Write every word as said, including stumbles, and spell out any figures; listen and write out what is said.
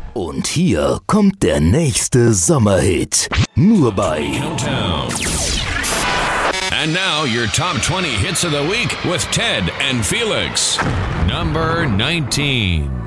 Und hier kommt der nächste Sommerhit. Nur bei Countdown. And now your top twenty hits of the week with Ted and Felix. Number nineteen.